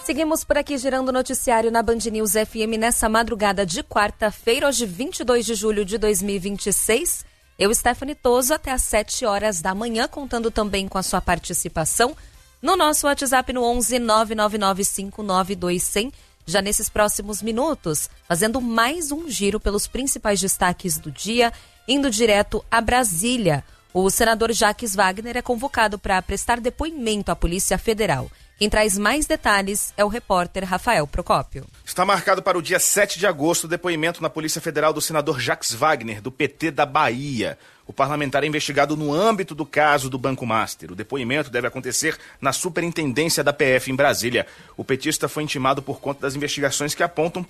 Seguimos por aqui girando o noticiário na Band News FM nessa madrugada de quarta-feira, hoje 22 de julho de 2026. Eu, Stephanie Toso, até às 7 horas da manhã, contando também com a sua participação no nosso WhatsApp no 11 999592100. Já nesses próximos minutos, fazendo mais um giro pelos principais destaques do dia, indo direto a Brasília. O senador Jacques Wagner é convocado para prestar depoimento à Polícia Federal. Quem traz mais detalhes é o repórter Rafael Procópio. Está marcado para o dia 7 de agosto o depoimento na Polícia Federal do senador Jacques Wagner, do PT da Bahia. O parlamentar é investigado no âmbito do caso do Banco Master. O depoimento deve acontecer na Superintendência da PF em Brasília. O petista foi intimado por conta das investigações que apontam